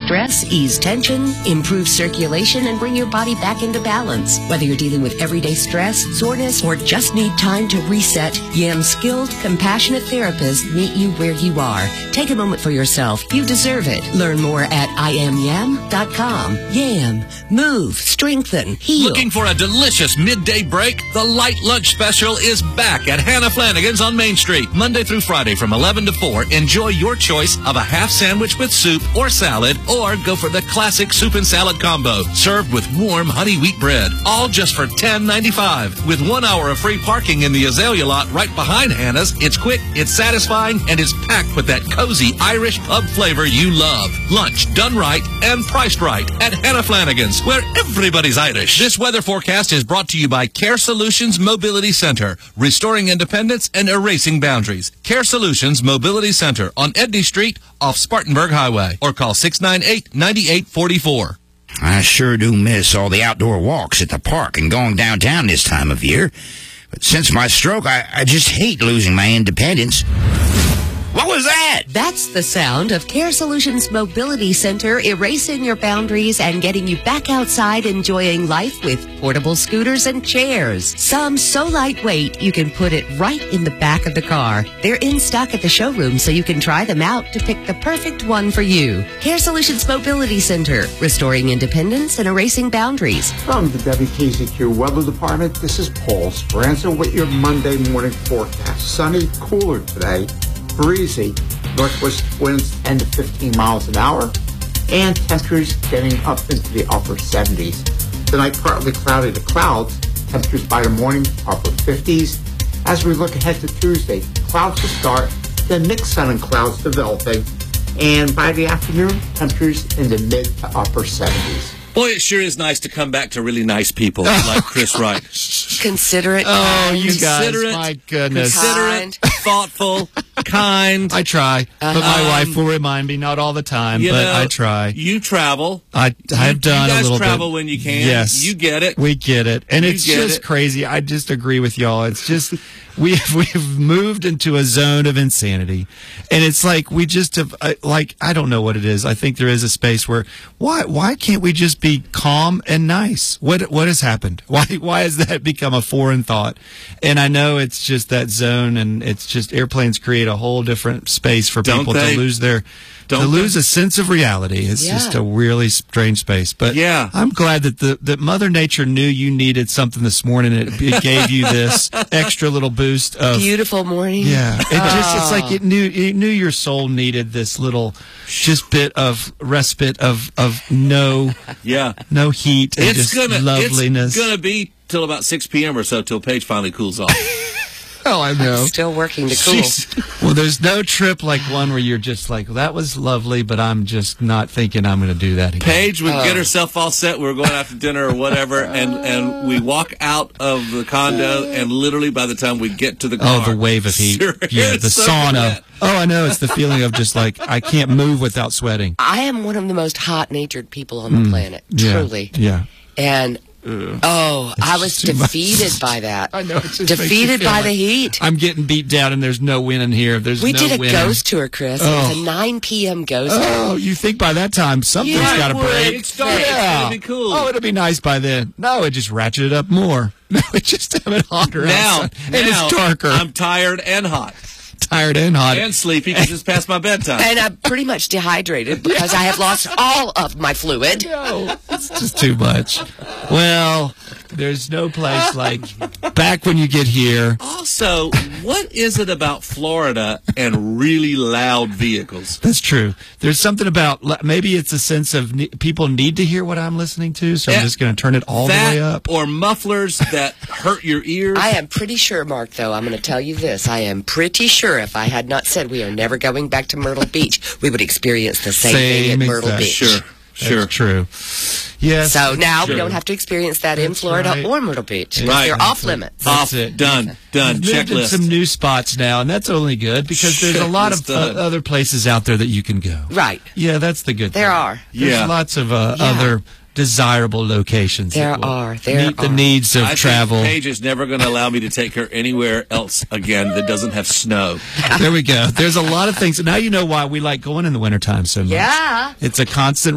stress, ease tension, improve circulation, and bring your body back into balance. Whether you're dealing with everyday stress, soreness, or just need time to reset, YAM's skilled, compassionate therapists meet you where you are. Take a moment for yourself. You deserve it. Learn more at IamYam.com. YAM. Move, strengthen, heal. Looking for a delicious midday break? The Light Lunch Special is back at Hannah Flanagan's on Main Street. Monday through Friday from 11 to 4. Enjoy your choice of a half sandwich with soup or salad, or go for the classic soup and salad combo, served with warm honey wheat bread. All just for $10.95. With 1 hour of free parking in the Azalea lot right behind Hannah's, it's quick, it's satisfying, and it's packed with that cozy Irish pub flavor you love. Lunch done right and priced right at Hannah Flanagan's, where everybody's Irish. This weather forecast is brought to you by Care Solutions Mobility Center, restoring independence and erasing boundaries. Care Solutions Mobility Center on Edney Street off Spartanburg Highway, or call 698-9844. I sure do miss all the outdoor walks at the park and going downtown this time of year. But since my stroke, I just hate losing my independence. What was that? That's the sound of Care Solutions Mobility Center erasing your boundaries and getting you back outside enjoying life with portable scooters and chairs. Some so lightweight you can put it right in the back of the car. They're in stock at the showroom so you can try them out to pick the perfect one for you. Care Solutions Mobility Center, restoring independence and erasing boundaries. From the WKZQ Weather Department, this is Paul Speranza with your Monday morning forecast. Sunny, cooler today. Breezy, northwest winds 10 to 15 miles an hour, and temperatures getting up into the upper 70s. Tonight, partly cloudy to clouds, temperatures by the morning upper 50s. As we look ahead to Tuesday, clouds will start, then mixed sun and clouds developing, and by the afternoon, temperatures in the mid to upper 70s. Boy, it sure is nice to come back to really nice people like Chris Wright. Considerate. Oh, you guys, Considerate, my goodness. Considerate, thoughtful, kind. I try, but my wife will remind me, not all the time, but I try. You travel. I've done a little bit. You guys travel when you can. Yes. You get it. We get it. And it's just crazy. I just agree with y'all. It's just, we've moved into a zone of insanity. And it's like, we just have, I don't know what it is. I think there is a space where, why can't we just be calm and nice? What has happened? Why has that become a foreign thought? And I know it's just that zone, and it's just airplanes create a whole different space for people to lose their, lose a sense of reality. It's just a really strange space. But I'm glad that Mother Nature knew you needed something this morning. It gave you this extra little boost of beautiful morning. Yeah, it's like it knew your soul needed this little just bit of respite of no heat and just loveliness. It's gonna be till about 6 p.m. or so till Paige finally cools off. Oh, I know. Still working to cool. Well, there's no trip like one where you're just like, well, that was lovely, but I'm just not thinking I'm going to do that again. Paige would get herself all set. We were going out to dinner or whatever, and we walk out of the condo, and literally by the time we get to the car, the wave of heat. Yeah, the sauna. Oh, I know. It's the feeling of just like, I can't move without sweating. I am one of the most hot-natured people on the planet, truly. Yeah. And I was defeated by that. I know. It just defeated by the heat. I'm getting beat down, and there's no winning here. We did a ghost tour, Chris. It was a 9 p.m. ghost tour. Oh, you think by that time something's got to break? It's going to be cool. Oh, it'll be nice by then. No, it just ratcheted up more. No, it just having hotter outside. And it's darker. I'm tired and hot. Tired and hot. And sleepy because it's past my bedtime. And I'm pretty much dehydrated because I have lost all of my fluid. No, it's just too much. Well, there's no place like back when you get here. Also, what is it about Florida and really loud vehicles? That's true. There's something about, maybe it's a sense of people need to hear what I'm listening to, so I'm just going to turn it all the way up. Or mufflers that hurt your ears. I am pretty sure, Mark, though, I'm going to tell you this. I am pretty sure if I had not said we are never going back to Myrtle Beach, we would experience the same thing at Myrtle Beach. Sure. That's true. Yes. So now we don't have to experience that in Florida or Myrtle Beach. Right. They're off limits. That's it. Done. Checklist. Some new spots now, and that's only good because there's a lot of other places out there that you can go. Right. Yeah, that's the good thing. There are. There's lots of other desirable locations. There meet the needs of travel. I think Paige is never going to allow me to take her anywhere else again that doesn't have snow. There we go. There's a lot of things. Now you know why we like going in the wintertime so much. Yeah. It's a constant